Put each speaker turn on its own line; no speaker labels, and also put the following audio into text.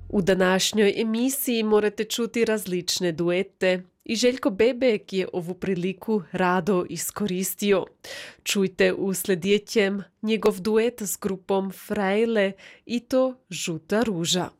U današnjoj emisiji morate čuti različne duete i Željko Bebek je ovu priliku rado iskoristio. Čujte u sljedećem njegov duet s grupom Frajle i to Žuta ruža.